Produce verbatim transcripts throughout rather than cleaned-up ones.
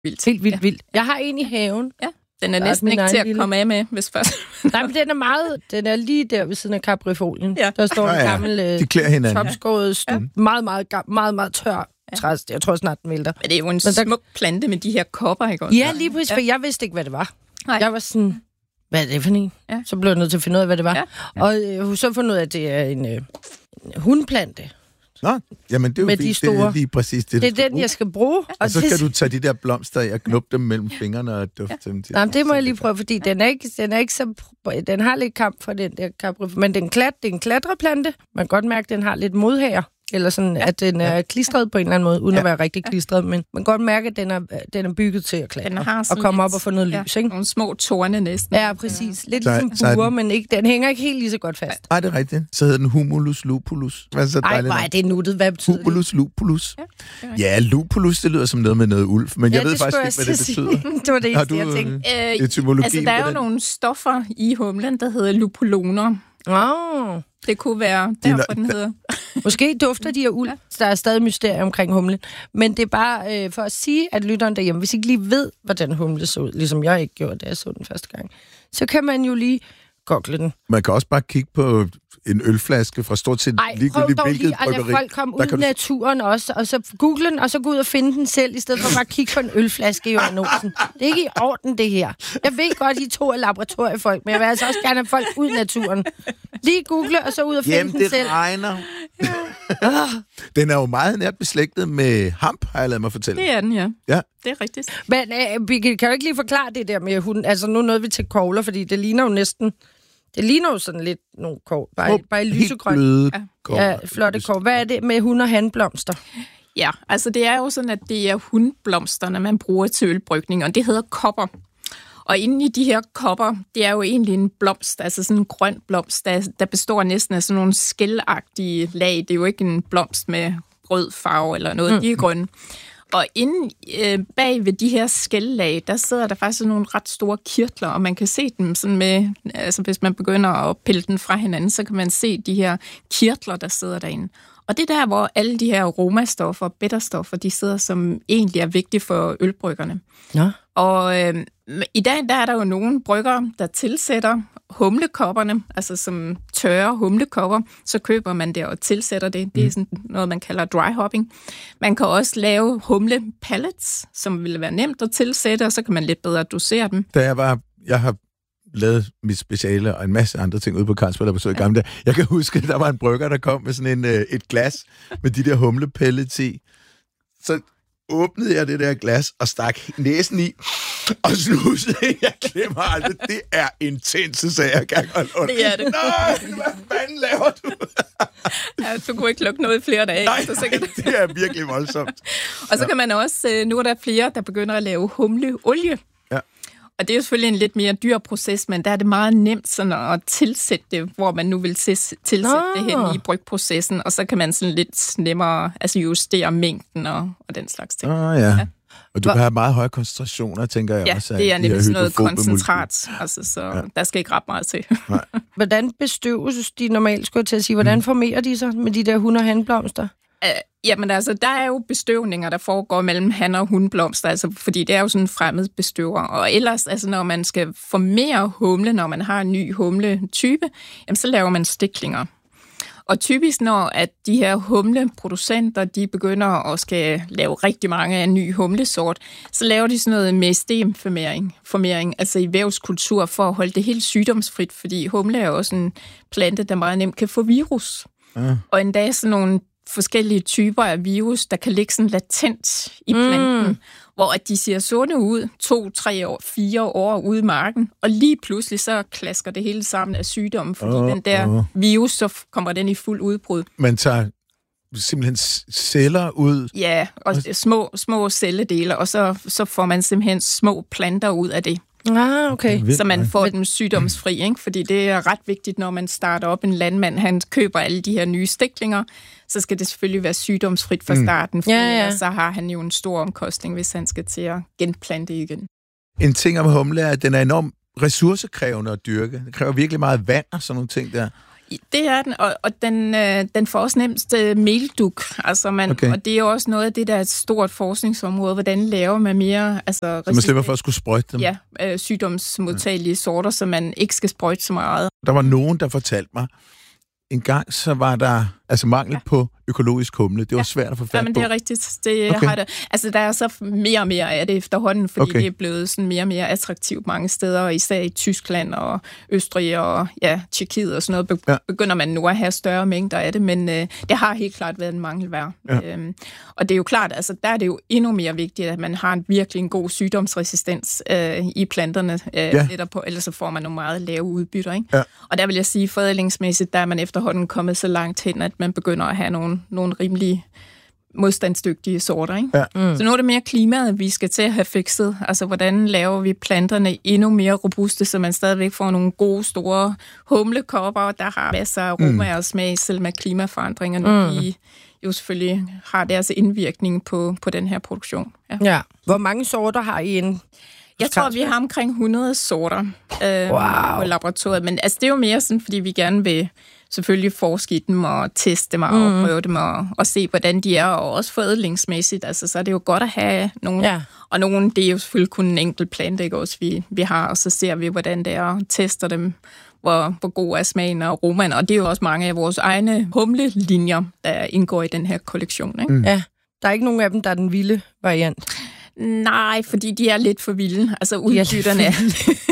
Vildt. Helt vildt, ja. vildt. Jeg har en i haven. Ja, den er der næsten er ikke til at lille... komme af med, hvis først... Nej, men den er meget... Den er lige der ved siden af caprifolien. Ja. Der står ja, en ja. gammel... De klæder hinanden. Topskåret, ja. meget, meget, meget, meget, meget tør træs. Jeg tror snart, den vælter. Men det er jo en der... smuk plante med de her kopper, ikke også? Ja, lige præcis, ja. For jeg vidste ikke, hvad det var. Nej. Jeg var sådan... Hvad er det for en? Ja. Så blev jeg nødt til at finde ud af, hvad det var. Ja. Ja. Og øh, hun så fundet ud af, at det er en, øh, en hundplante. Nå, jamen det er jo fint. De store... Det er lige præcis det, det er den, bruge. jeg skal bruge. Og, og så skal det... du tage de der blomster og knuppe dem mellem fingrene og dufte ja. dem til. Nej, det må jeg lige prøve, fordi den er ikke, den er ikke så... Den har lidt kamp for den der capri, men den klat, det er en klatreplante. Man kan godt mærke, at den har lidt modhager. Eller sådan, ja. At den er klistret på en eller anden måde, uden ja. At være rigtig klistret. Men man kan godt mærke, at den er, den er bygget til at klatre. Og komme op og få noget ja, lys, ikke? Nogle små torne næsten. Ja, præcis. Lidt så, ligesom buer, den... men ikke, den hænger ikke helt lige så godt fast. Nej, det er rigtigt. Så hedder den humulus lupulus. Ej, nej, det er nuttet. Hvad betyder det? Humulus lupulus. Ja, ja, lupulus, det lyder som noget med noget ulv. Men ja, jeg ved faktisk ikke, hvad det betyder. Det var det eneste, jeg tænkte. Øh, etymologi altså, der er jo nogle stoffer i humlen, der hedder lupuloner. Oh. Det kunne være derfor, den hedder. Måske dufter de af uld. Ja. Der er stadig mysterium omkring humlen. Men det er bare øh, for at sige, at lytteren derhjemme, hvis I ikke lige ved, hvordan humle så ud, ligesom jeg ikke gjorde, da jeg så den første gang, så kan man jo lige gogle den. Man kan også bare kigge på en ølflaske fra stort set ligegyldigt hvilket bryggeri. Ej, prøv folk komme ud i naturen du... også, og så google den, og så gå ud og finde den selv, i stedet for bare at kigge på en ølflaske i Olsen. Det er ikke i orden, det her. Jeg ved godt, I to er laboratoriefolk, men jeg vil altså også gerne have folk ud i naturen. Lige google, og så ud og finde Jamen, den selv. Jamen, det regner. Den er jo meget nært beslægtet med hamp, har jeg ladet mig fortælle. Det er den, ja. Ja. Det er rigtigt. Men øh, Birgit, kan du ikke lige forklare det der med hunden? Altså, nu nåede vi til kogler, fordi det ligner jo næsten... Det ligner jo sådan lidt nogle kogler. Bare, bare i lysegrøn. Helt bløde kogler. Ja, flotte kogler. Hvad er det med hund- og handblomster? Ja, altså det er jo sådan, at det er hundblomsterne, man bruger til ølbrygning, og det hedder kopper. Og inde i de her kopper, det er jo egentlig en blomst, altså sådan en grøn blomst, der, der består næsten af sådan nogle skælagtige lag. Det er jo ikke en blomst med rød farve eller noget, mm. de er grønne. Og inde øh, bag ved de her skællag, der sidder der faktisk nogle ret store kirtler, og man kan se dem sådan med, altså hvis man begynder at pille den fra hinanden, så kan man se de her kirtler, der sidder derinde. Og det er der, hvor alle de her aromastoffer, bitterstoffer, de sidder, som egentlig er vigtige for ølbryggerne. Ja. Og øh, i dag, der er der jo nogle bryggere, der tilsætter humlekopperne, altså som tørre humlekopper, så køber man det og tilsætter det. Det er sådan noget, man kalder dry hopping. Man kan også lave humlepellets, som vil være nemt at tilsætte, og så kan man lidt bedre dosere dem. Da jeg var, jeg har lavet mit speciale og en masse andre ting ude på Carlsberg, der besøgte gamle dage. Jeg kan huske, at der var en brygger, der kom med sådan en, et glas med de der humlepellets i. Så åbnede jeg det der glas og stak næsen i, og snusede. Jeg glemmer aldrig. Det er intense sager, jeg kan holde under. Det er det. Nå, hvad fanden laver du? Ja, du kunne ikke lukke noget i flere dage. Nej, så nej, det er virkelig voldsomt. Og så kan man også, nu er der flere, der begynder at lave humleolie. Ja. Og det er jo selvfølgelig en lidt mere dyr proces, men der er det meget nemt sådan at tilsætte det, hvor man nu vil tilsætte Nå. det hen i brygprocessen, og så kan man sådan lidt nemmere altså justere mængden og, og den slags ting. Ah, ja. ja. Og du kan have meget høje koncentrationer, tænker jeg ja, også. Ja, det er nemlig sådan noget koncentrat, altså, så ja. Der skal ikke ret meget til. Hvordan bestøves de normalt, skulle jeg til at sige? Hvordan formerer de sig med de der hund- og handblomster? Uh, jamen altså, der er jo bestøvninger, der foregår mellem han- og hundblomster, altså, fordi det er jo sådan en fremmed bestøver. Og ellers, altså, når man skal formere humle, når man har en ny humletype, jamen, så laver man stiklinger. Og typisk, når at de her humleproducenter, de begynder at skal lave rigtig mange af en ny humlesort, så laver de sådan noget mestemformering, formering, altså i vævskultur, for at holde det helt sygdomsfrit, fordi humle er også en plante, der meget nemt kan få virus. Ja. Og endda sådan nogle forskellige typer af virus, der kan ligge sådan latent i planten, mm. hvor at de ser sunde ud to, tre år, fire år ude i marken, og lige pludselig så klasker det hele sammen af sygdommen, fordi oh, den der oh. virus, så kommer den i fuld udbrud. Man tager simpelthen celler ud? Ja, og små, små celledele, og så, så får man simpelthen små planter ud af det. Ah, okay. Så man får dem sygdomsfri, ikke? Fordi det er ret vigtigt, når man starter op en landmand, han køber alle de her nye stiklinger, så skal det selvfølgelig være sygdomsfrit fra starten, for ja, ja. så har han jo en stor omkostning, hvis han skal til at genplante igen. En ting om humle er, at den er enormt ressourcekrævende at dyrke. Det kræver virkelig meget vand og sådan nogle ting der. Det er den, og, og den, øh, den får også nemst øh, melduk. Altså man, okay. Og det er jo også noget af det, der er et stort forskningsområde. Hvordan laver man mere... Altså, så man slipper for at skulle sprøjte dem? Ja, øh, sygdomsmodtagelige sorter, så man ikke skal sprøjte så meget. Der var nogen, der fortalte mig, en gang så var der altså mangel ja. på økologisk humle. Det var ja. svært at få fat på. Ja, men det er rigtigt. Det okay. har det. Altså, der er så mere og mere af det efterhånden, fordi okay. det er blevet sådan mere og mere attraktivt mange steder, især i Tyskland og Østrig og ja, Tjekkiet og sådan noget, begynder man nu at have større mængder af det, men øh, det har helt klart været en mangelvare. Ja. Øhm, og det er jo klart, altså der er det jo endnu mere vigtigt, at man har en virkelig en god sygdomsresistens øh, i planterne, øh, ja. netop på, ellers så får man nogle meget lave udbytter. Ikke? Ja. Og der vil jeg sige, forædlingsmæssigt, der er man efterhånden kommet så langt hen, at man begynder at have nogle, nogle rimelig modstandsdygtige sorter. Ikke? Ja. Mm. Så nu er det mere klimaet, vi skal til at have fikset. Altså, hvordan laver vi planterne endnu mere robuste, så man stadigvæk får nogle gode, store humlekopper, der har masser af aroma mm. og smag, selv med klimaforandringerne. Mm. De jo selvfølgelig har deres indvirkning på, på den her produktion. Ja. Ja. Hvor mange sorter har I en? Jeg tror, vi har omkring hundrede sorter øh, wow. på laboratoriet. Men altså, det er jo mere sådan, fordi vi gerne vil selvfølgelig forske i dem og teste dem og mm. prøve dem og, og se, hvordan de er, og også forædlingsmæssigt. Altså, så er det jo godt at have nogle. Ja. Og nogle, det er jo selvfølgelig kun en enkelt plante, ikke også, vi, vi har, og så ser vi, hvordan det er, og tester dem, hvor, hvor god er smagen og aromaen. Og det er jo også mange af vores egne humlelinjer, der indgår i den her kollektion. Ikke? Mm. Ja, der er ikke nogen af dem, der er den vilde variant. Nej, fordi de er lidt for vilde. Altså udbytterne er,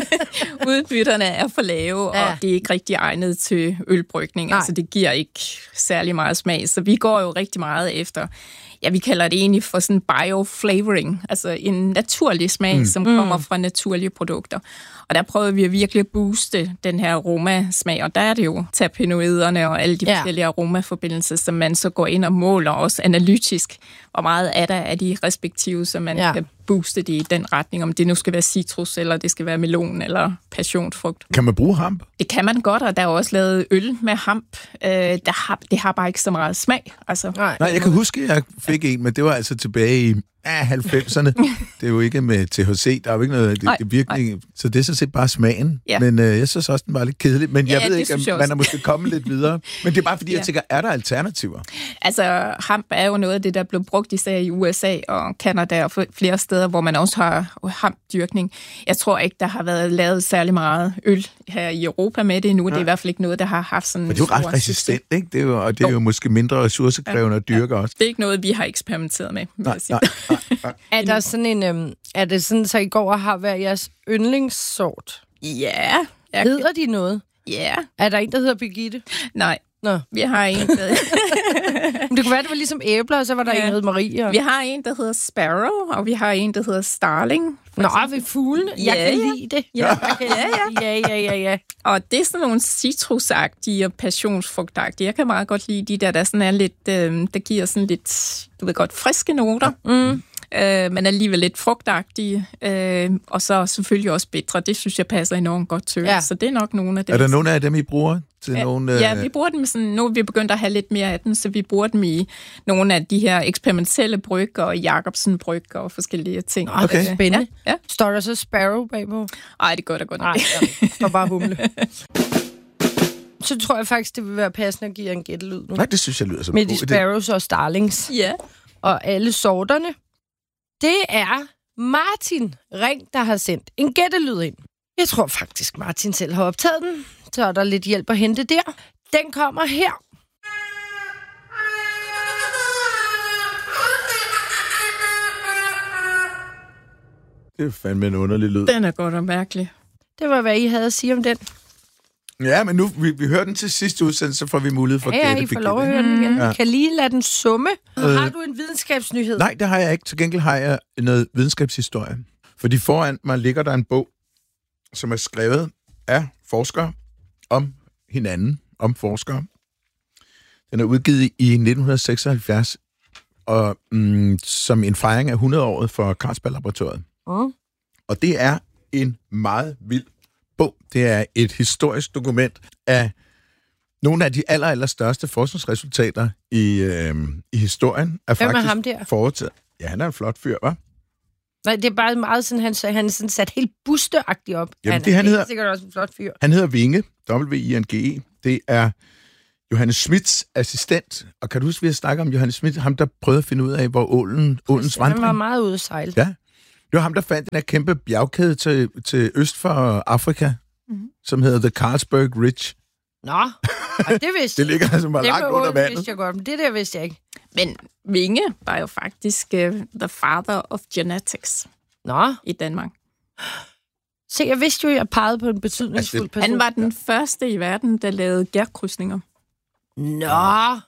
udbytterne er for lave, ja. Og det er ikke rigtig egnet til ølbrygning. Nej. Altså det giver ikke særlig meget smag. Så vi går jo rigtig meget efter, ja, vi kalder det egentlig for sådan bioflavoring, altså en naturlig smag, mm. som kommer fra naturlige produkter. Og der prøver vi at virkelig booste den her aromasmag, og der er det jo terpenoiderne og alle de ja. forskellige aromaforbindelser, som man så går ind og måler også analytisk, hvor meget er der af de respektive, så man ja. kan booste det i den retning, om det nu skal være citrus, eller det skal være melon, eller passionsfrugt. Kan man bruge hamp? Det kan man godt, og der er også lavet øl med hamp. Øh, der har, det har bare ikke så meget smag. Altså, Nej, jeg kan huske, at jeg fik en, men det var altså tilbage i ja, halvfemserne. Det er jo ikke med T H C, der er jo ikke noget det, det virkning. Så det er så set bare smagen. Ja. Men øh, jeg synes også, den var lidt kedelig. Men jeg ja, ved ikke, om man er måske kommet lidt videre. Men det er bare fordi, ja. jeg tænker, er der alternativer? Altså, hamp er jo noget af det, der blev brugt især i U S A og Canada og flere steder, hvor man også har hampdyrkning. Jeg tror ikke, der har været lavet særlig meget øl her i Europa med det endnu. Ja. Det er i hvert fald ikke noget, der har haft sådan... Men det er jo ret resistent, ikke? Det er jo, og det er jo, jo måske mindre ressourcekrævende ja. at dyrke ja. også. Det er ikke noget, vi har eksperimenteret med, vil jeg sige. Nej, nej, nej. Er der sådan en, øhm, er det sådan, så I går og har været jeres yndlingssort? Ja. Jeg... Hedder de noget? Ja. Er der en, der hedder Birgitte? Nej. Nå. Vi har en, der... det kunne være, det var ligesom æbler, og så var der ja. en, der hed Marie. Og... Vi har en, der hedder Sparrow, og vi har en, der hedder Starling. Nå, ved fuglene. Jeg ja, kan ja. lide det. Ja, jeg kan ja, ja. ja, ja, ja, ja. Og det er sådan nogle citrusagtige og passionsfrugtagtige. Jeg kan meget godt lide de der, der sådan er lidt, øh, der giver sådan lidt, du ved godt, friske noter. Mm. Øh, men alligevel lidt frugtagtige, øh, og så selvfølgelig også bitre. Det synes jeg passer enormt godt til. Ja. Så det er nok nogle af dem. Er der nogle af dem, I bruger til ja, nogle? Ja, vi bruger dem sådan, nu er vi begyndt at have lidt mere af dem, så vi bruger dem i nogle af de her eksperimentelle brygger og Jacobsen-brygger og forskellige ting. Okay, okay. Spændende. Ja, ja. Står der så Sparrow bagpå? Ej, det gør der godt. Nej, ja. Står bare humle. Så tror jeg faktisk, det vil være passende at give en gættelyd nu. Nej, det synes jeg lyder som med de Sparrows og Starlings. Ja. Og alle sorterne. Det er Martin Ring, der har sendt en gættelyd ind. Jeg tror faktisk, Martin selv har optaget den. Så er der lidt hjælp at hente der. Den kommer her. Det er fandme en underlig lyd. Den er godt og mærkelig. Det var, hvad I havde at sige om den. Ja, men nu, vi, vi hørte den til sidste udsendelse, så får vi mulighed for at ja, gætte. Ja, I får lov at høre den igen. Ja. Kan lige lade den summe. Øh, har du en videnskabsnyhed? Nej, det har jeg ikke. Til gengæld har jeg noget videnskabshistorie. Fordi foran mig ligger der en bog, som er skrevet af forskere om hinanden, om forskere. Den er udgivet i nitten seksoghalvfjerds, og mm, som en fejring af hundrede-året for Carlsberg-laboratoriet. Mm. Og det er en meget vild bog. Det er et historisk dokument af nogle af de aller, aller største forskningsresultater i, øh, i historien. Er Hvem er faktisk ham der? Foretaget. Ja, han er en flot fyr, hva'? Nej, det er bare meget sådan, han, han er sådan sat helt busteagtigt op. Jamen, han, det, han, er hedder, sikkert også en flot fyr. Han hedder Winge, W I N G E. Det er Johannes Schmidts assistent. Og kan du huske, vi har snakket om Johannes Schmidt, ham der prøvede at finde ud af, hvor ålen, ålens vandring... Han var meget ude at sejle. Ja. Det var ham, der fandt den her kæmpe bjergkæde til, til øst for Afrika, mm-hmm. som hedder The Carlsberg Ridge. Nå, og det vidste Det ligger altså meget langt under vandet. Det vidste jeg godt, men det der vidste jeg ikke. Men Winge var jo faktisk uh, the father of genetics Nå. i Danmark. Se, jeg vidste jo, at jeg pegede på en betydningsfuld altså, person. Han var den ja. første i verden, der lavede gærkrydsninger. Nå.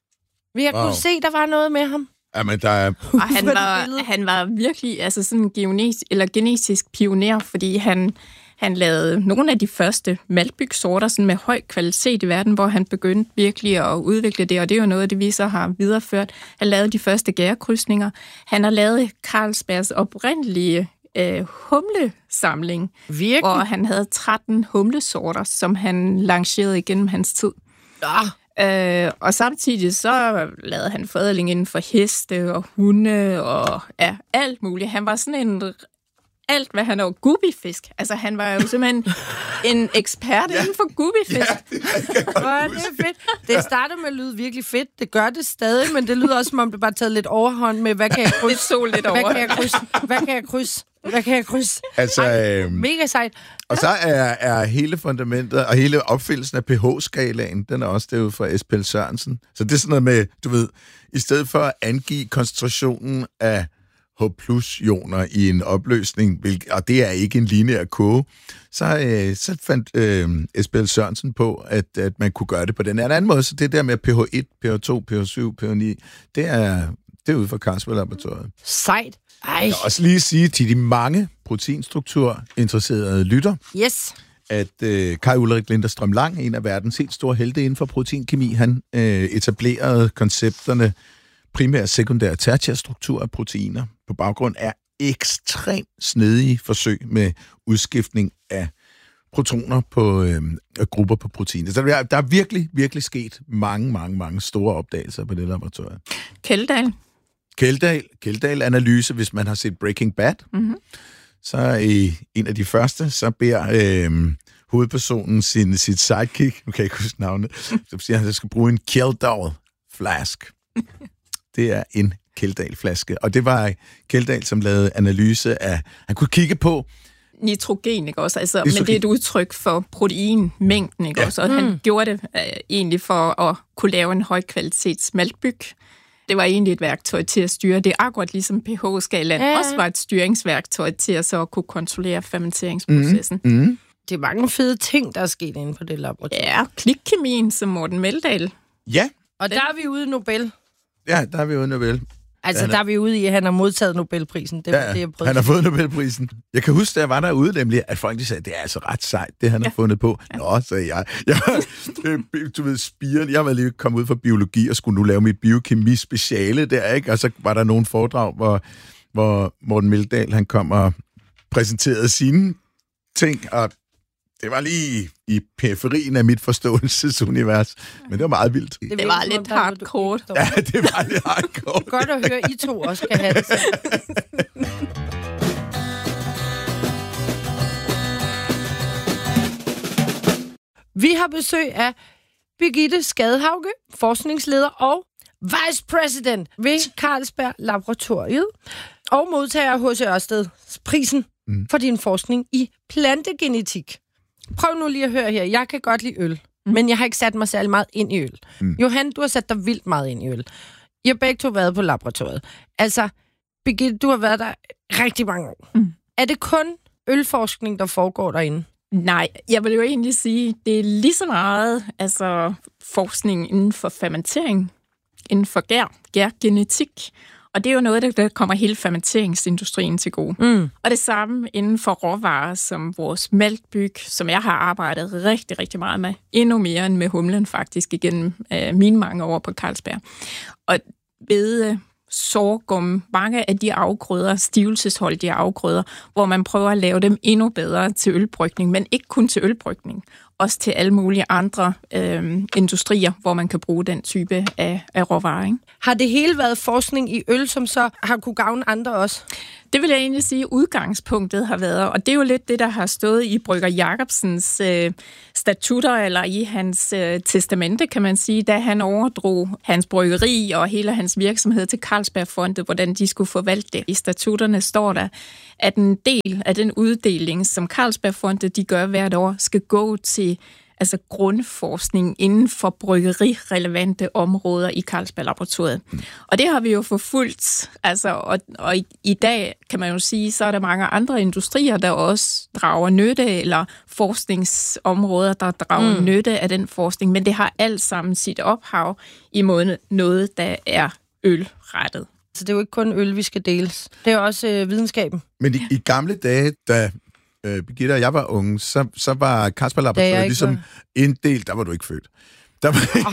Vi har wow. kunnet se, der var noget med ham. Jamen, der er... Og han var, han var virkelig altså sådan genetisk, eller genetisk pioner, fordi han, han lavede nogle af de første maltbygsorter sådan med høj kvalitet i verden, hvor han begyndte virkelig at udvikle det, og det er jo noget af det, vi så har videreført. Han lavede de første gærkrydsninger. Han har lavet Carlsbergs oprindelige øh, humlesamling, virkelig? Hvor han havde tretten humlesorter, som han lancerede igennem hans tid. Ja. Øh, og samtidig så lavede han forædling inden for heste og hunde og ja, alt muligt. Han var sådan en alt, hvad han var guppifisk. Altså, han var jo simpelthen en ekspert ja. inden for guppifisk. Ja, det, Hvor er det fedt. Det starter med at lyde virkelig fedt. Det gør det stadig, men det lyder også, som om det bare taget lidt overhånd med, hvad kan jeg krydse? Det så lidt over. Hvad kan jeg krydse? Hvad kan jeg krydse? Hvad kan jeg krydse? Altså, Ej, mega sejt. Og så er, er hele fundamentet, og hele opfyldelsen af pH-skalaen, den er også derude fra Esbjørn Sørensen. Så det er sådan noget med, du ved, i stedet for at angive koncentrationen af H plus-ioner i en opløsning, og det er ikke en lineær kurve, så, øh, så fandt øh, Esbjørn Sørensen på, at, at man kunne gøre det på den anden måde. Så det der med pH et, pH to, pH syv, pH ni, det er, det er ude fra Carlsberg-laboratoriet. Sejt. Ej. Jeg vil også lige sige til de mange proteinstruktur-interesserede lytter, yes. at øh, Kai Ulrik Linderstrøm Lang, en af verdens helt store helte inden for proteinkemi, han øh, etablerede koncepterne primær, sekundær og tertiær struktur af proteiner på baggrund af ekstremt snedige forsøg med udskiftning af protoner på øh, grupper på proteiner. Så der, der er virkelig, virkelig sket mange, mange, mange store opdagelser på det laboratorium. Kjeldahl. Kjeldahl, Kjeldahl-analyse, hvis man har set Breaking Bad, mm-hmm. så i en af de første, så beder øh, hovedpersonen sin, sit sidekick, nu kan jeg ikke huske navnet, så siger han, at han skal bruge en Kjeldahl-flask. Det er en Kjeldahl-flaske, og det var Kjeldahl, som lavede analyse af, han kunne kigge på nitrogen, ikke også? Altså, men det er et udtryk for proteinmængden, ikke ja. også? Og mm. han gjorde det øh, egentlig for at kunne lave en højkvalitets maltbyg. Det var egentlig et værktøj til at styre. Det er akkurat ligesom pH-skalaen ja. også var et styringsværktøj til at så kunne kontrollere fermenteringsprocessen. Mm. Mm. Det er mange fede ting, der er sket inde på det laboratorium. Ja, klikkemien som Morten Meldal. Ja. Og der er vi ude i Nobel. Ja, der er vi ude i Nobel. Altså, der er vi ude i, at han har modtaget Nobelprisen. Det, ja, det, jeg han har fået Nobelprisen. Jeg kan huske, da jeg var derude, nemlig, at folk de sagde, det er altså ret sejt, det han ja. har fundet på. Ja. Nå, sagde jeg. Jeg du ved, spiren. Jeg var lige kommet ud fra biologi og skulle nu lave mit biokemi-speciale der, ikke? Og så var der nogle foredrag, hvor, hvor Morten Meldal, han kom og præsenterede sine ting, og det var lige i periferien af mit forståelsesunivers. Men det var meget vildt. Det, det var lidt hardcore. Ja, det var lidt hardcore. Godt at høre, I to også kan have det så. Vi har besøg af Birgitte Skadehauge, forskningsleder og vice president ved Carlsberg Laboratoriet, og modtager H C Ørsteds prisen mm. for din forskning i plantegenetik. Prøv nu lige at høre her. Jeg kan godt lide øl, mm. men jeg har ikke sat mig særlig meget ind i øl. Mm. Johan, du har sat dig vildt meget ind i øl. I har begge to været på laboratoriet. Altså, Birgitte, du har været der rigtig mange år. Mm. Er det kun ølforskning, der foregår derinde? Nej, jeg vil jo egentlig sige, det er lige så meget altså, forskning inden for fermentering, inden for gær, gærgenetik. Og det er jo noget, der kommer hele fermenteringsindustrien til gode. Mm. Og det samme inden for råvarer, som vores maltbyg, som jeg har arbejdet rigtig, rigtig meget med. Endnu mere end med humlen faktisk igennem øh, mine mange år på Carlsberg. Og ved sorghum, mange af de afgrøder, stivelsesholdige afgrøder, hvor man prøver at lave dem endnu bedre til ølbrygning, men ikke kun til ølbrygning. også til alle mulige andre øh, industrier, hvor man kan bruge den type af, af råvarer. Ikke? Har det hele været forskning i øl, som så har kunne gavne andre også? Det vil jeg egentlig sige, udgangspunktet har været, og det er jo lidt det, der har stået i Brygger Jacobsens øh, statutter, eller i hans øh, testamente, kan man sige, da han overdrog hans bryggeri og hele hans virksomhed til Carlsbergfondet, hvordan de skulle forvalte det. I statutterne står der, at en del af den uddeling, som Carlsbergfondet de gør hvert år, skal gå til altså grundforskning inden for bryggerirelevante områder i Carlsberg-laboratoriet. Mm. Og det har vi jo forfulgt, altså, og, og i, i dag kan man jo sige, så er der mange andre industrier, der også drager nytte, eller forskningsområder, der drager mm. nytte af den forskning, men det har alt sammen sit ophav imod noget, der er ølrettet. Så det er jo ikke kun øl, vi skal deles. Det er også øh, videnskaben. Men i, i gamle dage, da øh, Birgitte og jeg var unge, så, så var Carlsberg-laboratoriet ligesom var... inddelt, der var du ikke født. Der var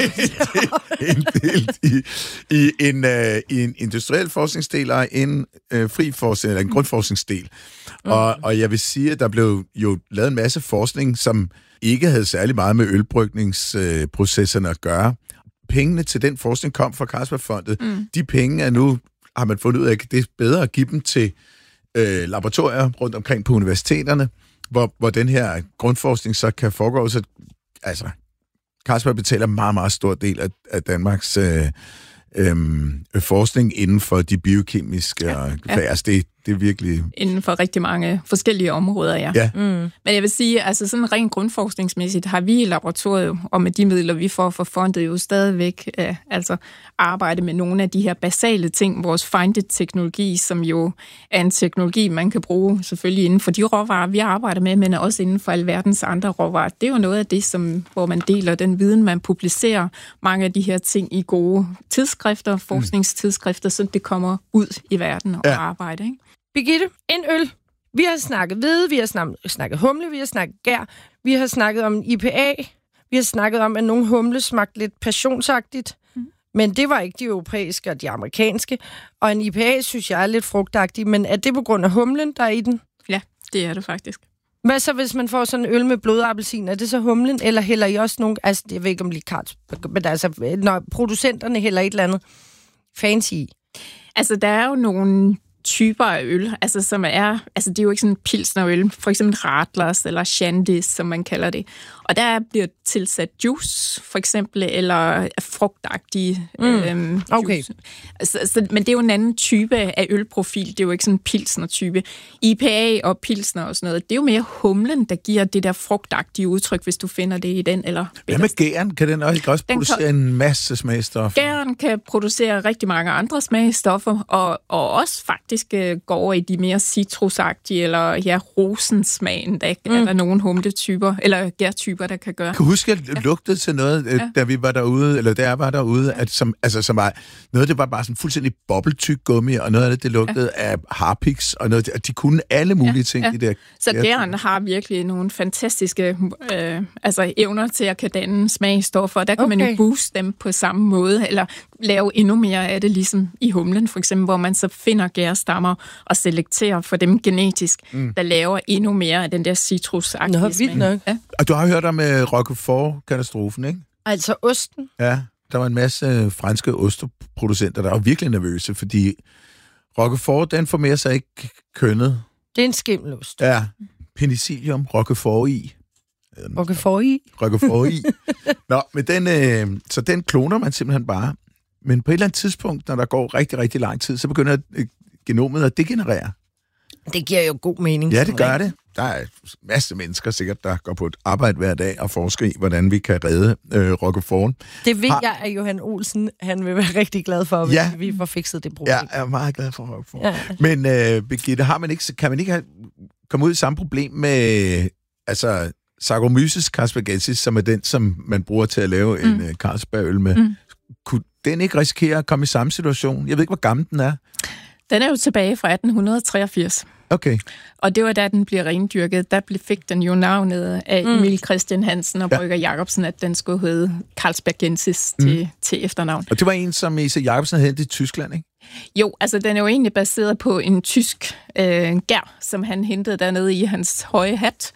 oh, inddelt i, i, en, øh, i en industriel forskningsdel og en øh, fri forskning, eller en grundforskningsdel. Mm. Og, og jeg vil sige, at der blev jo lavet en masse forskning, som ikke havde særlig meget med ølbrygningsprocesserne øh, at gøre. Pengene til den forskning kom fra Carlsbergfondet. Mm. De penge er nu, har man fundet ud af, at det er bedre at give dem til øh, laboratorier rundt omkring på universiteterne, hvor, hvor den her grundforskning så kan foregå. Så, altså, Carlsberg betaler en meget, meget stor del af, af Danmarks øh, øh, forskning inden for de biokemiske ja, og ja. Altså, det, det er virkelig... Inden for rigtig mange forskellige områder, ja. ja. Mm. Men jeg vil sige, altså sådan rent grundforskningsmæssigt har vi i laboratoriet, og med de midler, vi får for fondet, jo stadigvæk øh, altså arbejde med nogle af de her basale ting. Vores Find-it-teknologi, som jo er en teknologi, man kan bruge selvfølgelig inden for de råvarer, vi arbejder med, men også inden for alverdens andre råvarer. Det er jo noget af det, som, hvor man deler den viden, man publicerer mange af de her ting i gode tidsskrifter, forskningstidsskrifter, så det kommer ud i verden og ja. arbejde, ikke? Birgitte, en øl. Vi har snakket hvede, vi har snakket, snakket humle, vi har snakket gær, vi har snakket om I P A, vi har snakket om, at nogle humle smagte lidt passionsagtigt, mm. men det var ikke de europæiske og de amerikanske. Og en I P A, synes jeg, er lidt frugtagtig, men er det på grund af humlen, der er i den? Ja, det er det faktisk. Hvad så, hvis man får sådan en øl med blodappelsin? Er det så humlen, eller hælder I også nogle... Altså, jeg ved ikke, om lige kart, men altså, når producenterne hælder et eller andet fancy i. Altså, der er jo nogle typer af øl, altså som er, altså det er jo ikke sådan pilsnerøl, for eksempel Radlers eller Shandy, som man kalder det. Og der bliver tilsat juice, for eksempel, eller frugtagtige mm. øhm, okay. juice. Altså, altså, men det er jo en anden type af ølprofil, det er jo ikke sådan en pilsner-type. I P A og pilsner og sådan noget, det er jo mere humlen, der giver det der frugtagtige udtryk, hvis du finder det i den. Eller hvad med gæren? Kan den også, også producere kan, en masse smagstoffer? Gæren kan producere rigtig mange andre smagstoffer, og, og også faktisk går over i de mere citrusagtige, eller ja, rosensmagen, der mm. er der nogle humletyper, eller gærtyper, der kan gøre. Jeg kan huske, at jeg lugtede til noget, ja. da vi var derude, eller da jeg var derude, at som, altså, som var, noget det var bare sådan fuldstændig bobbeltyk gummi, og noget af det, det lugtede ja. af harpiks, og noget, at de kunne alle mulige ja. ting. Ja. De der, så gæren har virkelig nogle fantastiske øh, altså, evner til at kan danne smagstoffer, der kan okay. man jo booste dem på samme måde, eller lave endnu mere af det, ligesom i humlen, for eksempel, hvor man så finder gærstammer og selekterer for dem genetisk, mm. der laver endnu mere af den der citrusagtige smag. Vildt nok. Ja. Og du har hørt om uh, Roquefort-katastrofen, ikke? Altså osten? Ja, der var en masse franske osteproducenter, der var virkelig nervøse, fordi Roquefort, den formerer sig ikke kønnet. Det er en skimmelost. Ja, penicillium, Roquefort i. Roquefort i? Roquefort i. Nå, men den, øh, så den kloner man simpelthen bare. Men på et eller andet tidspunkt, når der går rigtig, rigtig lang tid, så begynder øh, genomet at degenerere. Det giver jo god mening. Ja, det gør det. Der er en masse mennesker sikkert, der går på et arbejde hver dag og forsker i, hvordan vi kan redde øh, Roquefort. Det ved Har... jeg, at Johan Olsen han vil være rigtig glad for, hvis ja. vi får fikset det problem. Ja, jeg er meget glad for Roquefort. Ja. Men øh, Birgitte, har man ikke, kan man ikke have, komme ud i samme problem med altså, Saccharomyces carsbergensis, som er den, som man bruger til at lave mm. en øh, Carlsbergøl med. Mm. Kunne den ikke risikere at komme i samme situation? Jeg ved ikke, hvor gammel den er. Den er jo tilbage fra atten treogfirs. Okay. Og det var da den blev rendyrket. Der fik den jo navnet af mm. Emil Christian Hansen og Brygger ja. Jacobsen, at den skulle hedde Carlsbergensis mm. til, til efternavn. Og det var en, som E C Jacobsen havde hentet i Tyskland, ikke? Jo, altså den er jo egentlig baseret på en tysk øh, gær, som han hentede dernede i hans høje hat.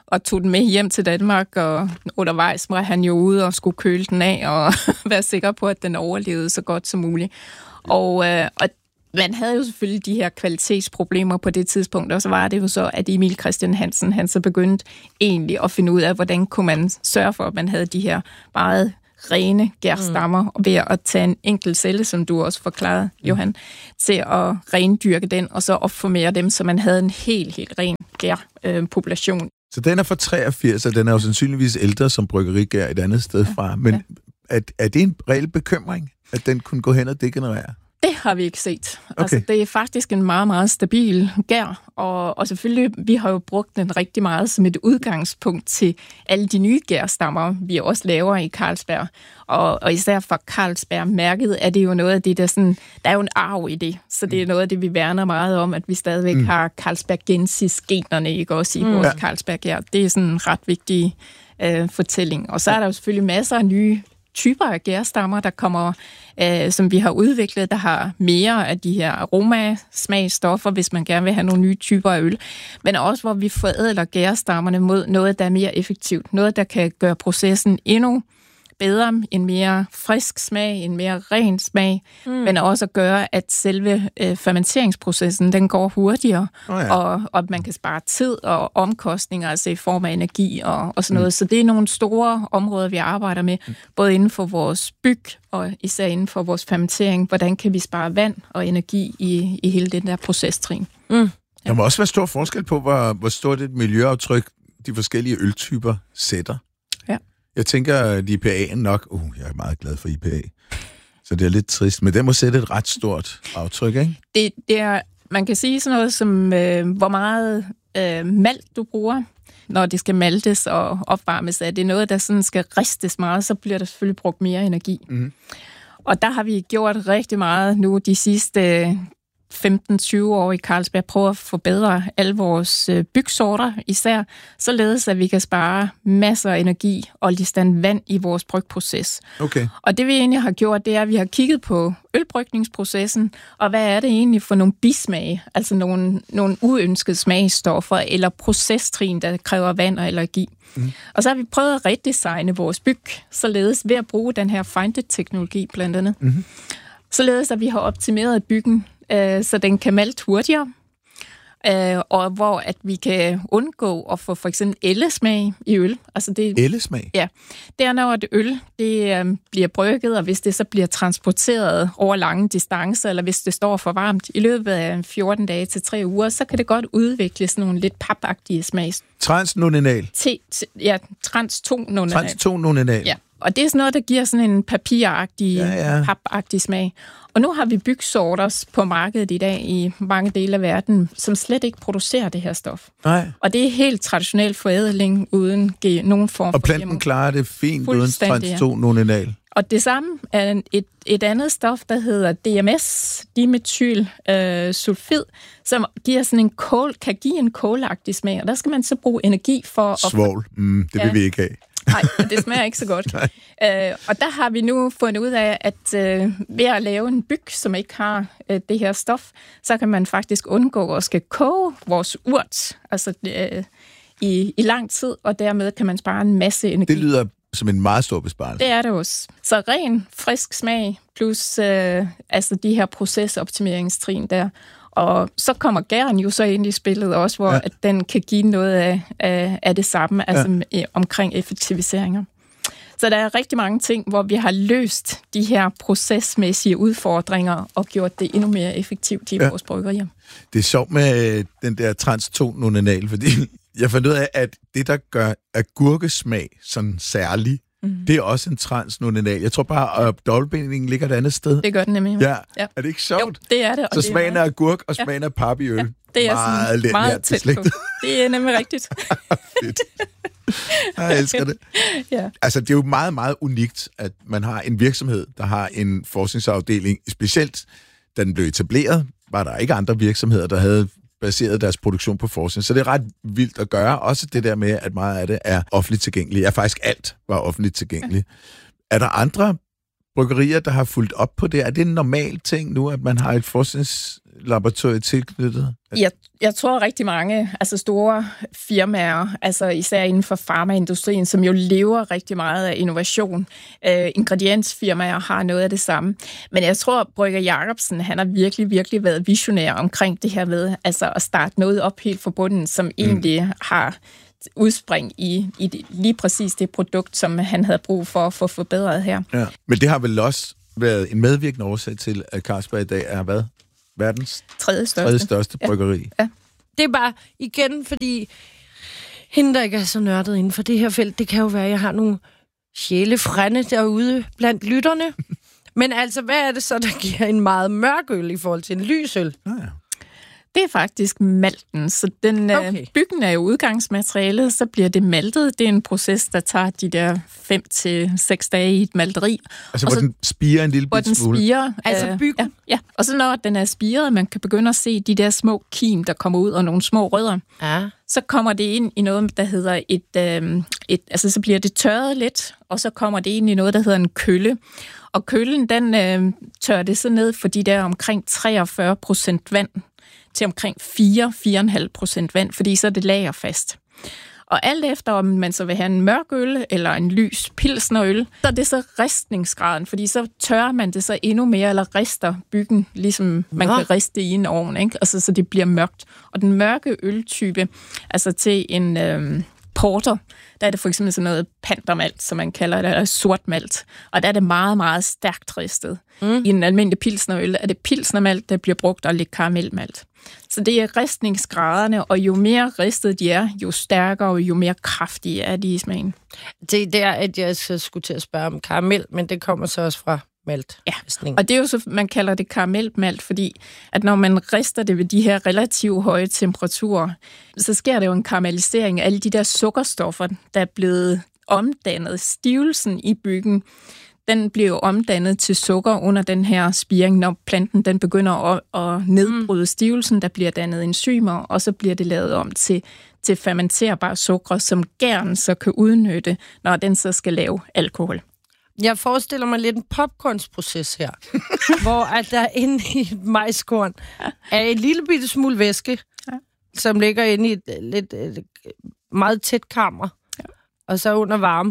og tog den med hjem til Danmark, og undervejs var han jo ude og skulle køle den af, og være sikker på, at den overlevede så godt som muligt. Og, øh, og man havde jo selvfølgelig de her kvalitetsproblemer på det tidspunkt, og så var det jo så, at Emil Christian Hansen, han så begyndte egentlig at finde ud af, hvordan kunne man sørge for, at man havde de her meget rene gærstammer, mm. ved at tage en enkelt celle, som du også forklarede, Johan, til at rendyrke den, og så opformere dem, så man havde en helt, helt ren gærpopulation. Øh, så den er fra treogfirs, og den er jo sandsynligvis ældre som bryggerigær et andet sted ja, fra. Men ja. er, er det en reel bekymring, at den kunne gå hen og degenerere? Det har vi ikke set. Okay. Altså, det er faktisk en meget, meget stabil gær, og, og selvfølgelig, vi har jo brugt den rigtig meget som et udgangspunkt til alle de nye gærstammer, vi også laver i Carlsberg. Og, og især for Carlsberg-mærket er det jo noget af det, der sådan, der er jo en arv i det, så det er noget af det, vi værner meget om, at vi stadigvæk mm. har Carlsbergensis-generne, ikke også i mm. vores ja. Carlsberg-gær. Det er sådan en ret vigtig øh, fortælling. Og så er der jo selvfølgelig masser af nye typer af gærstammer, der kommer, øh, som vi har udviklet, der har mere af de her aromasmagsstoffer, hvis man gerne vil have nogle nye typer af øl, men også hvor vi forædler gærstammerne mod noget, der er mere effektivt, noget, der kan gøre processen endnu bedre, en mere frisk smag, en mere ren smag, mm. men også at gøre, at selve øh, fermenteringsprocessen, den går hurtigere, oh ja. og, og man kan spare tid og omkostninger, altså i form af energi og, og sådan noget. Mm. Så det er nogle store områder, vi arbejder med, mm. både inden for vores byg og især inden for vores fermentering. Hvordan kan vi spare vand og energi i, i hele den der procestrin? Mm. Ja. Der må også være stor forskel på, hvor, hvor stort et miljøaftryk de forskellige øltyper sætter. Jeg tænker, at I P A'en nok... Uh, jeg er meget glad for I P A. Så det er lidt trist, men det må sætte et ret stort aftryk, ikke? Det, det er, man kan sige sådan noget som, øh, hvor meget øh, malt du bruger, når det skal maltes og opvarmes. Er det noget, der sådan skal ristes meget, så bliver der selvfølgelig brugt mere energi. Mm. Og der har vi gjort rigtig meget nu de sidste femten til tyve år i Carlsberg, prøver at forbedre alle vores bygsorter især, således at vi kan spare masser af energi og listan vand i vores brygproces. Okay. Og det vi egentlig har gjort, det er, at vi har kigget på ølbrygningsprocessen, og hvad er det egentlig for nogle bismage, altså nogle, nogle uønskede smagstoffer eller procestrin, der kræver vand og energi. Mm. Og så har vi prøvet at redesigne vores byg, således ved at bruge den her Find-it-teknologi blandt andet. Mm. Således at vi har optimeret byggen, så den kan malte hurtigere, og hvor at vi kan undgå at få for eksempel ellesmag i øl. Altså det, ellesmag? Ja. Det er, når et øl det, um, bliver brygget, og hvis det så bliver transporteret over lange distancer, eller hvis det står for varmt i løbet af fjorten dage til tre uger, så kan det godt udvikle sådan nogle lidt papagtige smags. Transnoninal? Ja, trans-to-noninal. Trans-to-noninal. Ja. Og det er sådan noget, der giver sådan en papiragtig, ja, ja. papagtig smag. Og nu har vi bygsorter på markedet i dag i mange dele af verden, som slet ikke producerer det her stof. Nej. Og det er helt traditionel forædling uden nogen form for... Og planten klarer det fint uden trans-to-noninal. Og det samme er et, et andet stof, der hedder D M S, dimethylsulfid, øh, som giver sådan en kål, kan give en kålagtig smag. Og der skal man så bruge energi for... Svovl, mm, det vil ja. vi ikke have. Nej, det smager ikke så godt. øh, og der har vi nu fundet ud af, at øh, ved at lave en byg, som ikke har øh, det her stof, så kan man faktisk undgå at skal koge vores urt altså, øh, i, i lang tid, og dermed kan man spare en masse energi. Det lyder som en meget stor besparelse. Det er det også. Så ren, frisk smag, plus øh, altså de her procesoptimeringstrin der. Og så kommer gæren jo så ind i spillet også, hvor ja. at den kan give noget af, af, af det samme, altså ja. omkring effektiviseringer. Så der er rigtig mange ting, hvor vi har løst de her procesmæssige udfordringer og gjort det endnu mere effektivt i ja. vores bryggerier. Det er sjovt med den der trans-to-noninal, fordi jeg fandt ud af, at det, der gør agurkesmag sådan særlig, mm. det er også en transnoninal. Jeg tror bare, at dobbeltbindingen ligger et andet sted. Det gør den nemlig. Ja. ja. Er det ikke sjovt? Jo, det er det. Så smagen af agurk og smagen af pap i øl. Ja, det er meget, sådan, meget tæt på. Det er nemlig rigtigt. Fedt. Jeg elsker det. Ja. Altså, det er jo meget, meget unikt, at man har en virksomhed, der har en forskningsafdeling. Specielt, da den blev etableret, var der ikke andre virksomheder, der havde baseret deres produktion på forskning. Så det er ret vildt at gøre. Også det der med, at meget af det er offentligt tilgængeligt. Ja, faktisk alt var offentligt tilgængeligt. Ja. Er der andre bryggerier, der har fulgt op på det? Er det en normal ting nu, at man har et forsknings laboratoriet tilknyttet? Jeg, jeg tror rigtig mange altså store firmaer, altså især inden for farmaindustrien, som jo lever rigtig meget af innovation. Øh, ingrediensfirmaer har noget af det samme. Men jeg tror, Brøgger Jacobsen, han har virkelig, virkelig været visionær omkring det her med altså at starte noget op helt fra bunden, som mm. egentlig har udspring i, i det, lige præcis det produkt, som han havde brug for at få forbedret her. Ja. Men det har vel også været en medvirkende årsag til, at Carlsberg i dag er hvad? Verdens tredje største, tredje største bryggeri. Ja. Ja. Det er bare igen, fordi hende, der ikke er så nørdet inden for det her felt, det kan jo være, at jeg har nogle sjælefrænde derude blandt lytterne. Men altså, hvad er det så, der giver en meget mørk øl i forhold til en lys øl? Ah, ja. Det er faktisk malten, så den okay. byggen er jo udgangsmaterialet, så bliver det maltet. Det er en proces, der tager de der fem til seks dage i et malteri. Altså, hvor så, den spirer en lille bit smule? Hvor den spirer. Altså byggen? Ja, ja, og så når den er spiret, man kan begynde at se de der små kim, der kommer ud, og nogle små rødder. Ja. Så kommer det ind i noget, der hedder et, øh, et... Altså, så bliver det tørret lidt, og så kommer det ind i noget, der hedder en kølle. Og køllen, den øh, tørrer det så ned for de der omkring treogfyrre procent vand, til omkring fire til fire komma fem procent vand, fordi så er det lagerfast. Og alt efter, om man så vil have en mørk øl eller en lys pilsnerøl, så er det så ristningsgraden, fordi så tørrer man det så endnu mere, eller rister byggen, ligesom man ja. kan riste i en ovn, ikke? Altså, så det bliver mørkt. Og den mørke øltype, altså til en øh, porter, der er det for eksempel sådan noget pantermalt, som man kalder det, eller sort malt. Og der er det meget, meget stærkt ristet. Mm. I en almindelig pilsnerøl er det pilsnermalt, der bliver brugt, og lidt karamelmalt. Så det er ristningsgraderne, og jo mere ristet de er, jo stærkere og jo mere kraftige er de i smagen. Det er der, at jeg skulle til at spørge om karamel, men det kommer så også fra malt. Ja, og det er jo så, man kalder det karamelmalt, fordi at når man rister det ved de her relativt høje temperaturer, så sker der jo en karamellisering af alle de der sukkerstoffer, der er blevet omdannet. Stivelsen i byggen, den bliver jo omdannet til sukker under den her spiring, når planten den begynder at, at nedbryde stivelsen, der bliver dannet enzymer, og så bliver det lavet om til, til fermenterbare sukker, som gæren så kan udnytte, når den så skal lave alkohol. Jeg forestiller mig lidt en popcornsproces her, hvor at der inde i et majskorn er en lille bitte smule væske, ja. som ligger inde i et, lidt, et meget tæt kammer, ja. og så under varme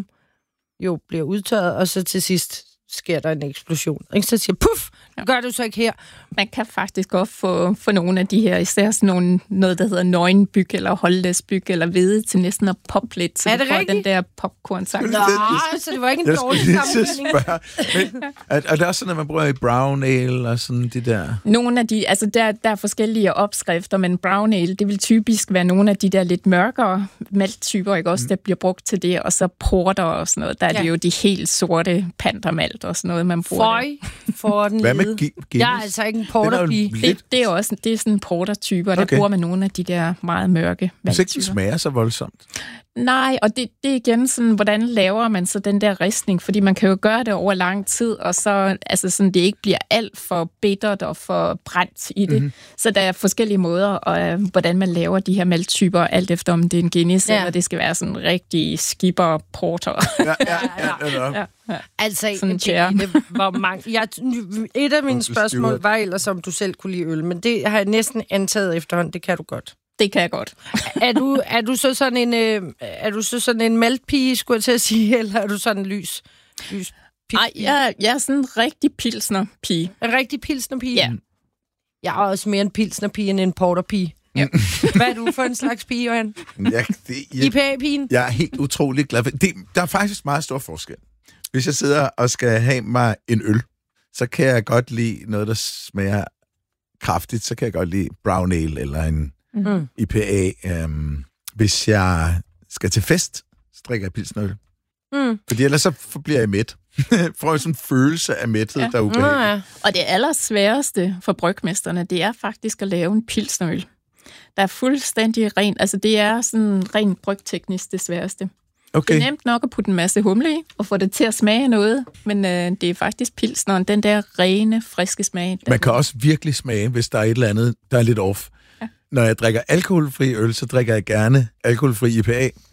jo bliver udtørret, og så til sidst sker der en eksplosion. Ikke? Så siger puff, det gør du så ikke her. Man kan faktisk godt få, få nogle af de her, især sådan nogle, noget, der hedder nøgenbyg, eller holdlæsbyg, eller hvede til næsten at poppe lidt, så er det du får rigtigt? den der popcorn-sang. Nå, så det var ikke en dårlig sammenligning. Men er, er det også sådan, at man bruger i brown ale og sådan de der? Nogle af de, altså der, der er forskellige opskrifter, men brown ale, det vil typisk være nogle af de der lidt mørkere malttyper, ikke også, mm. der bliver brugt til det, og så porter og sådan noget. Der er ja. det jo de helt sorte pantermalt og sådan noget, man bruger. Føj for den. Hvad med Guinness? Jeg er altså ikke en porterpige. Det, det er også det er sådan en portertype, og der okay. bruger man nogle af de der meget mørke malttyper. Hvis ikke det smager så voldsomt? Nej, og det, det er igen sådan, hvordan laver man så den der ristning? Fordi man kan jo gøre det over lang tid, og så altså sådan, det ikke bliver alt for bittert og for brændt i det. Mm-hmm. Så der er forskellige måder, og, uh, hvordan man laver de her malttyper, alt efter om det er en Guinness, ja. eller det skal være sådan en rigtig skipper porter. Ja, ja, ja, ja, ja. ja. Altså, sådan det, det, det var mange. Jeg, et af mine spørgsmål var ellers, om du selv kunne lide øl, men det har jeg næsten antaget efterhånden. Det kan du godt. Det kan jeg godt. er, du, er du så sådan en øh, er du så sådan en maltpige, skulle jeg til at sige, eller er du sådan en lys lys Nej, jeg, jeg er sådan en rigtig pilsner-pige. En rigtig pilsner-pige? Ja. Jeg er også mere en pilsner-pige end en porter-pige. Ja. Hvad er du for en slags pige, Johan? Ja, det, jeg, I P A-pigen? Jeg er helt utrolig glad for det. Der er faktisk meget stor forskel. Hvis jeg sidder og skal have mig en øl, så kan jeg godt lide noget, der smager kraftigt. Så kan jeg godt lide brown ale eller en mm. I P A. Um, hvis jeg skal til fest, så drikker jeg pilsnerøl. Mm. Fordi ellers så bliver jeg mæt. Får jeg sådan en følelse af mæthed, ja. der er ubehageligt. Ja, ja. Og det allersværeste for brygmesterne, det er faktisk at lave en pilsnerøl. Der er fuldstændig rent. Altså det er sådan rent brygteknisk det sværeste. Okay. Det er nemt nok at putte en masse humle i, og få det til at smage noget, men øh, det er faktisk pilsneren, den der rene, friske smag. Man kan også virkelig smage, hvis der er et eller andet, der er lidt off. Ja. Når jeg drikker alkoholfri øl, så drikker jeg gerne alkoholfri I P A. Ja.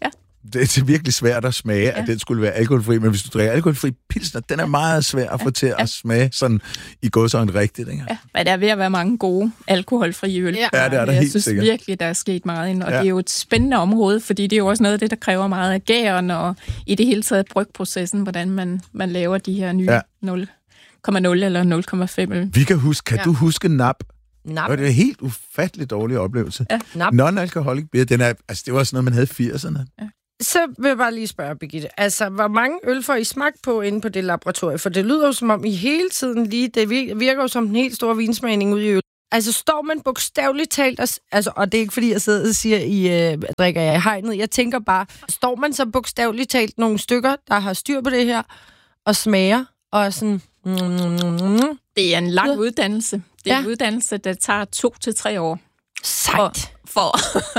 det er virkelig svært at smage, ja. at den skulle være alkoholfri, men hvis du drikker alkoholfri pilsner, den er meget svær at få ja. til at ja. smage sådan i gåseøjne rigtigt. Ikke? Ja, men der er ved at være mange gode alkoholfri øl. Ja, ja det er der jeg helt synes sikkert. virkelig, der er sket meget ind, og ja. det er jo et spændende område, fordi det er jo også noget af det, der kræver meget af gæren, og i det hele taget brygprocessen, hvordan man, man laver de her nye ja. nul komma nul eller nul komma fem øl. Vi kan huske, kan ja. du huske Nap? Nap. Det var en helt ufattelig dårlig oplevelse. Ja. Non-alcoholic beer, den er, altså det var sådan noget, man havde i firserne. Ja. Så vil jeg bare lige spørge, Birgitte. Altså, hvor mange øl får I smagt på inde på det laboratorium? For det lyder jo som om I hele tiden lige... Det virker jo som en helt stor vinsmagning ude i øl. Altså, står man bogstaveligt talt... Og, altså, og det er ikke, fordi jeg sidder og siger, I øh, drikker jeg i hegnet. Jeg tænker bare, står man så bogstaveligt talt nogle stykker, der har styr på det her, og smager, og sådan... Mm, mm, mm. Det er en lang ja. uddannelse. Det er ja. en uddannelse, der tager to til tre år. Sejt. For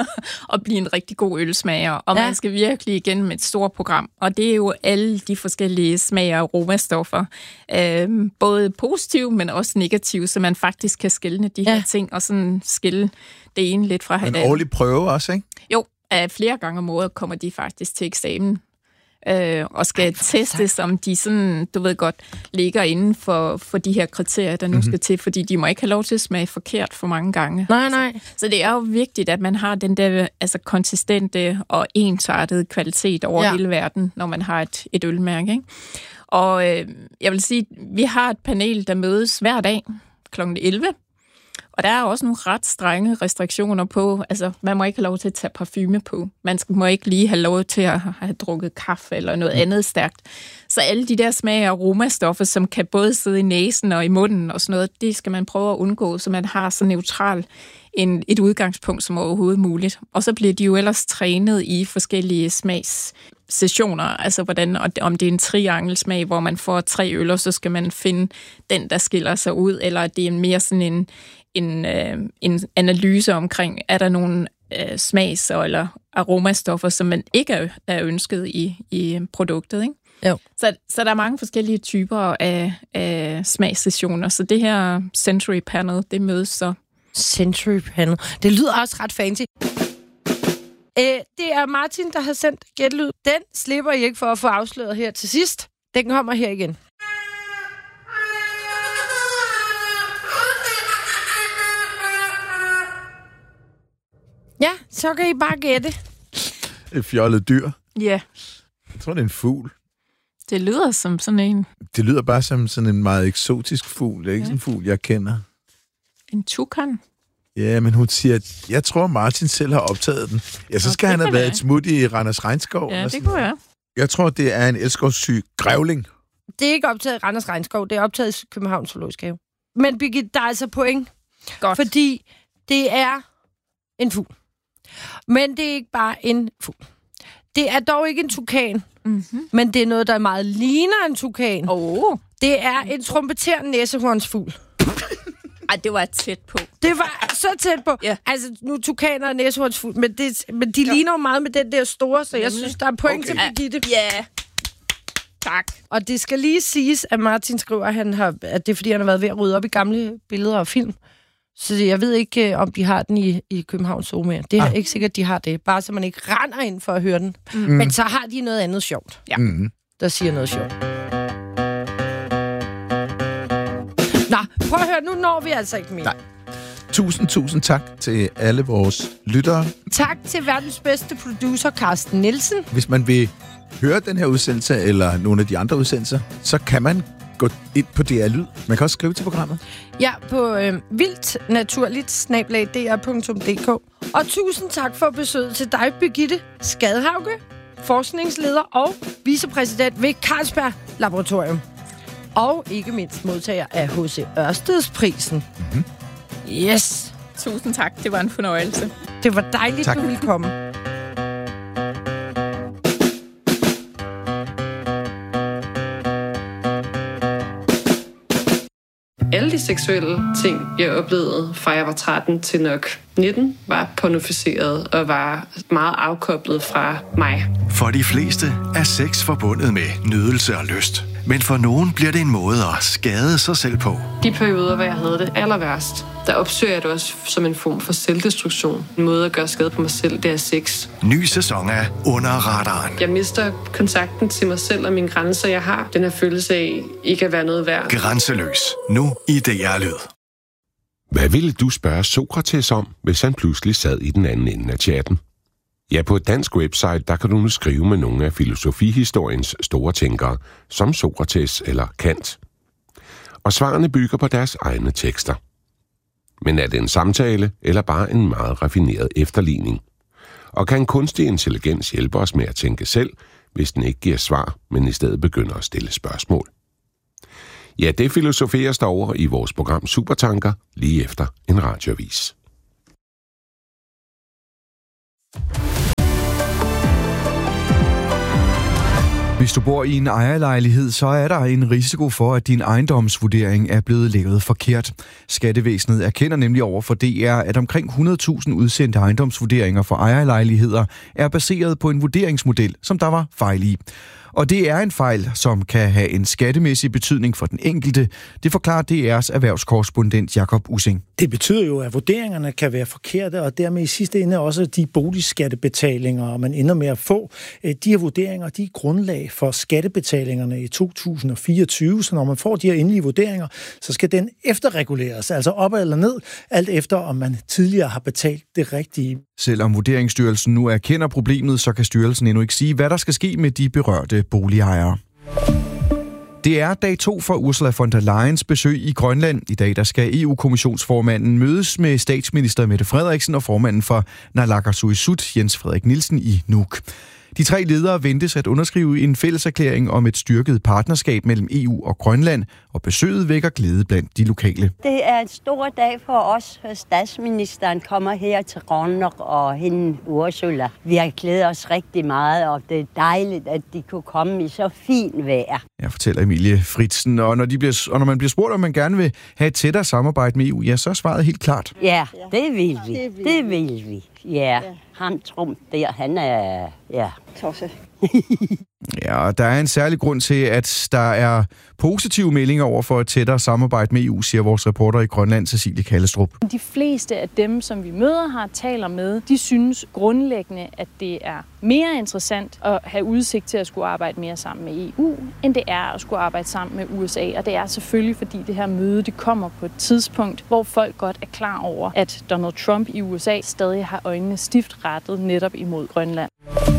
at blive en rigtig god ølsmager. Og ja. man skal virkelig igennem et stort program. Og det er jo alle de forskellige smager og aromastoffer. Øhm, både positive, men også negative, så man faktisk kan skelne de ja. her ting, og sådan skille det ene lidt fra hinanden. En årlig prøve også, ikke? Jo, flere gange om året kommer de faktisk til eksamen. Øh, og skal Ej, testes, om de sådan, du ved godt, ligger inden for, for de her kriterier, der nu mm-hmm. skal til, fordi de må ikke have lov til at smage forkert for mange gange. Nej, nej. Så, så det er jo vigtigt, at man har den der altså konsistente og ensartede kvalitet over ja. hele verden, når man har et, et ølmærke. Ikke? Og øh, jeg vil sige, vi har et panel, der mødes hver dag klokken elleve. Og der er også nogle ret strenge restriktioner på, altså man må ikke have lov til at tage parfume på. Man må ikke lige have lov til at have drukket kaffe eller noget andet stærkt. Så alle de der smag- og aromastoffer, som kan både sidde i næsen og i munden og sådan noget, det skal man prøve at undgå, så man har så neutral en, et udgangspunkt som overhovedet muligt. Og så bliver de jo ellers trænet i forskellige smagssessioner, altså hvordan, om det er en triangelsmag, hvor man får tre øl, og så skal man finde den, der skiller sig ud, eller det er mere sådan en En, øh, en analyse omkring, er der nogle øh, smags- eller aromastoffer, som man ikke er, er ønsket i, i produktet, ikke? Jo. Så, så der er mange forskellige typer af, af smagssessioner, så det her Century Panel, det mødes så. Century Panel. Det lyder også ret fancy. Æ, det er Martin, der har sendt gætlyd. Den slipper I ikke for at få afsløret her til sidst. Den kommer her igen. Ja, så kan I bare gætte. Et fjollet dyr. Ja. Yeah. Jeg tror, det er en fugl. Det lyder som sådan en... Det lyder bare som sådan en meget eksotisk fugl. Det er ikke ja. sådan en fugl, jeg kender. En tukan? Ja, men hun siger, at jeg tror, Martin selv har optaget den. Ja, så skal han have været et smut i Randers Regnskov. Ja, det kunne jeg. Jeg tror, det er en elskovssyg grævling. Det er ikke optaget i Randers Regnskov, det er optaget i Københavns Zoologisk Have. Men Birgitte, der er altså point. Godt. Fordi det er en fugl. Men det er ikke bare en fugl. Det er dog ikke en tukan, mm-hmm. men det er noget, der meget ligner en tukan. Oh. Det er en trompeterende næsehornsfugl. Ej, det var tæt på. Det var så tæt på. Ja. Altså, nu tukaner og næsehornsfugl, men, det, men de ja. ligner jo meget med den der store, så jeg synes, der er point okay. til Birgitte. Ja. Yeah. Tak. Og det skal lige siges, at Martin skriver, at, han har, at det er, fordi han har været ved at rydde op i gamle billeder og film. Så jeg ved ikke, om de har den i, i Københavns Zoo mere. Det er ah. ikke sikkert, de har det. Bare så man ikke render ind for at høre den. Mm. Men så har de noget andet sjovt. Ja. Mm. Der siger noget sjovt. Nå, prøv at høre. Nu når vi altså ikke mere. Nej. Tusind, tusind tak til alle vores lyttere. Tak til verdens bedste producer, Carsten Nielsen. Hvis man vil høre den her udsendelse, eller nogle af de andre udsendelser, så kan man gå ind på D R Lyd. Man kan også skrive til programmet. Ja, på øh, vildtnaturligt snabel-a d r punktum d k. Og tusind tak for besøget til dig, Birgitte Skadhauge, forskningsleder og vicepræsident ved Carlsberg Laboratorium. Og ikke mindst modtager af H C Ørstedsprisen. Mm-hmm. Yes. Tusind tak. Det var en fornøjelse. Det var dejligt, tak. Du ville komme. Alle de seksuelle ting, jeg oplevede, fra jeg var tretten til nok nitten, var pornoficeret og var meget afkoblet fra mig. For de fleste er sex forbundet med nydelse og lyst. Men for nogen bliver det en måde at skade sig selv på. De perioder, hvor jeg havde det aller værst, der opsøger jeg det også som en form for selvdestruktion. En måde at gøre skade på mig selv, det er sex. Ny sæson af Under Radaren. Jeg mister kontakten til mig selv og mine grænser. Jeg har den her følelse af ikke at være noget værd. Grænseløs. Nu i D R Lyd. Hvad ville du spørge Sokrates om, hvis han pludselig sad i den anden ende af chatten? Ja, på et dansk website, der kan du nu skrive med nogle af filosofihistoriens store tænkere, som Sokrates eller Kant. Og svarene bygger på deres egne tekster. Men er det en samtale, eller bare en meget raffineret efterligning? Og kan kunstig intelligens hjælpe os med at tænke selv, hvis den ikke giver svar, men i stedet begynder at stille spørgsmål? Ja, det filosoferes derover i vores program Supertanker, lige efter en radioavis. Hvis du bor i en ejerlejlighed, så er der en risiko for, at din ejendomsvurdering er blevet lavet forkert. Skattevæsenet erkender nemlig over for D R, at omkring hundrede tusind udsendte ejendomsvurderinger for ejerlejligheder er baseret på en vurderingsmodel, som der var fejl i. Og det er en fejl, som kan have en skattemæssig betydning for den enkelte. Det forklarer D R's erhvervskorrespondent Jakob Ussing. Det betyder jo, at vurderingerne kan være forkerte, og dermed i sidste ende også de boligskattebetalinger, man ender med at få. De her vurderinger, de er grundlag for skattebetalingerne i to tusind og fireogtyve, så når man får de her endelige vurderinger, så skal den efterreguleres, altså op eller ned, alt efter om man tidligere har betalt det rigtige. Selvom Vurderingsstyrelsen nu erkender problemet, så kan styrelsen endnu ikke sige, hvad der skal ske med de berørte boligejere. Det er dag to for Ursula von der Leyens besøg i Grønland. I dag der skal E U-kommissionsformanden mødes med statsminister Mette Frederiksen og formanden for Naalakkersuisut, Jens Frederik Nielsen, i Nuuk. De tre ledere ventes at underskrive en fælleserklæring om et styrket partnerskab mellem E U og Grønland, og besøget vækker glæde blandt de lokale. Det er en stor dag for os. Statsministeren kommer her til Grønland og hende Ursula. Vi har glædet os rigtig meget, og det er dejligt, at de kunne komme i så fint vejr. Jeg fortæller Emilie Fritzen, og når, de bliver, og når man bliver spurgt, om man gerne vil have et tættere samarbejde med E U, ja, så er svaret helt klart. Ja, det vil vi. Det vil vi. Ja, ham Trump der, han er, ja, tosse. Ja, og der er en særlig grund til, at der er positive meldinger over for et tættere samarbejde med E U, siger vores reporter i Grønland, Cecilie Kallestrup. De fleste af dem, som vi møder her, taler med, de synes grundlæggende, at det er mere interessant at have udsigt til at skulle arbejde mere sammen med E U, end det er at skulle arbejde sammen med U S A. Og det er selvfølgelig, fordi det her møde det kommer på et tidspunkt, hvor folk godt er klar over, at Donald Trump i U S A stadig har øjnene stift rettet netop imod Grønland.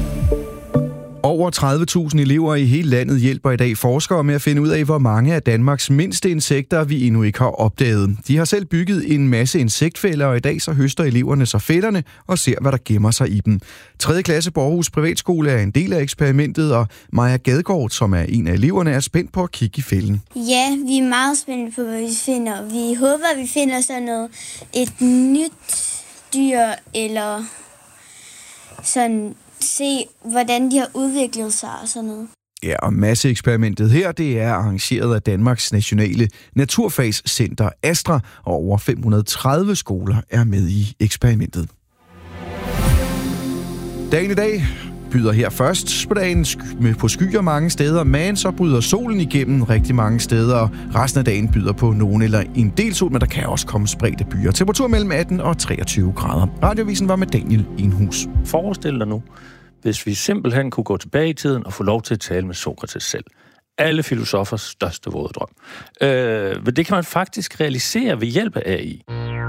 Over tredive tusind elever i hele landet hjælper i dag forskere med at finde ud af, hvor mange af Danmarks mindste insekter vi endnu ikke har opdaget. De har selv bygget en masse insektfælder, og i dag så høster eleverne så fælderne og ser, hvad der gemmer sig i dem. tredje klasse på Aarhus Privatskole er en del af eksperimentet, og Maja Gadegaard, som er en af eleverne, er spændt på at kigge i fælden. Ja, vi er meget spændte på, hvad vi finder. Vi håber, at vi finder sådan noget, et nyt dyr, eller sådan se, hvordan de har udviklet sig og sådan noget. Ja, og masseeksperimentet her, det er arrangeret af Danmarks Nationale Naturfagscenter Astra, og over fem hundrede og tredive skoler er med i eksperimentet. Dagen i dag byder her først på dagen på skyer mange steder, men så bryder solen igennem rigtig mange steder, og resten af dagen byder på nogen eller en del sol, men der kan også komme spredte byer. Temperatur mellem atten og treogtyve grader. Radioavisen var med Daniel Enhus. Forestil dig nu, hvis vi simpelthen kunne gå tilbage i tiden og få lov til at tale med Sokrates selv. Alle filosofers største våde drøm. Øh, det kan man faktisk realisere ved hjælp af A I.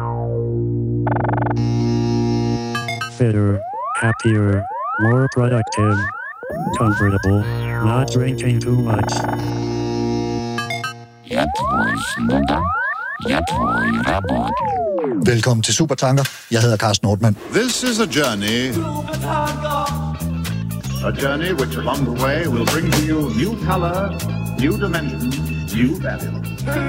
Better, happier, more productive, comfortable, not drinking too much. Jeg tror, jeg tror, jeg tror. Velkommen til Supertanker. Jeg hedder Carsten Nordmann. This is a journey. A journey which along the way will bring to you new color, new dimension, new value.